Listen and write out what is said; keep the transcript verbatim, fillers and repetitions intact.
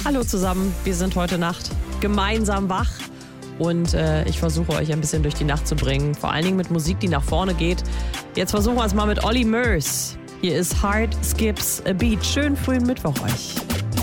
Hallo zusammen, wir sind heute Nacht gemeinsam wach und äh, ich versuche euch ein bisschen durch die Nacht zu bringen, vor allen Dingen mit Musik, die nach vorne geht. Jetzt versuchen wir es mal mit Olly Murs. Hier ist Heart Skips a Beat. Schönen frühen Mittwoch euch.